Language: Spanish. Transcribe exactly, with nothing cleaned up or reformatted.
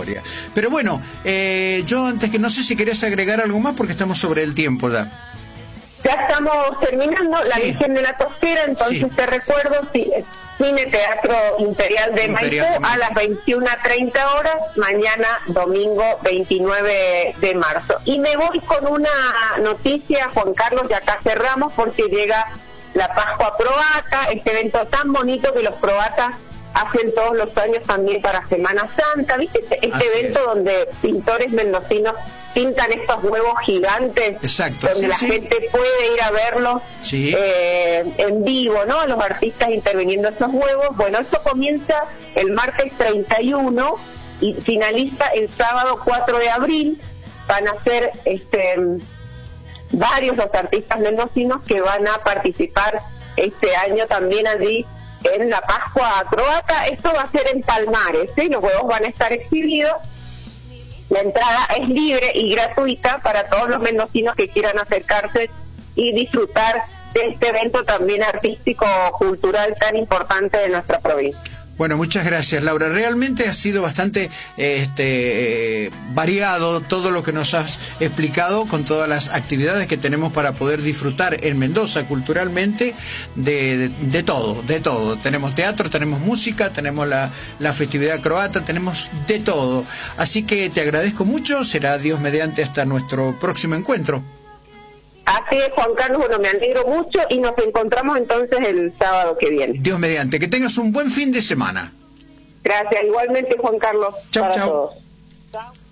historia. Pero bueno, eh, yo antes que no sé si querés agregar algo más porque estamos sobre el tiempo ya. Ya estamos terminando, La Sí. Virgen de la Tosquera, entonces Sí. te recuerdo, sí, Cine Teatro Imperial de Imperial Maipú de a las veintiuna treinta horas, mañana domingo veintinueve de marzo. Y me voy con una noticia, Juan Carlos, y acá cerramos porque llega la Pascua Croata, este evento tan bonito que los croatas hacen todos los años también para Semana Santa, ¿viste? Este Así evento es. donde pintores mendocinos pintan estos huevos gigantes, Exacto, donde sí, la sí. gente puede ir a verlos Sí. eh, en vivo, ¿no? Los artistas interviniendo esos huevos. Bueno, eso comienza el martes treinta y uno y finaliza el sábado cuatro de abril. Van a ser este varios los artistas mendocinos que van a participar este año también allí en la Pascua Croata. Esto va a ser en Palmares, ¿sí? Los huevos van a estar exhibidos. La entrada es libre y gratuita para todos los mendocinos que quieran acercarse y disfrutar de este evento también artístico, cultural tan importante de nuestra provincia. Bueno, muchas gracias, Laura. Realmente ha sido bastante este, eh, variado todo lo que nos has explicado con todas las actividades que tenemos para poder disfrutar en Mendoza culturalmente de, de, de todo, de todo. Tenemos teatro, tenemos música, tenemos la, la festividad croata, tenemos de todo. Así que te agradezco mucho. Será Dios mediante hasta nuestro próximo encuentro. Así es, Juan Carlos, bueno, me alegro mucho y nos encontramos entonces el sábado que viene. Dios mediante. Que tengas un buen fin de semana. Gracias, igualmente, Juan Carlos. Chau, para chau. todos. Chau.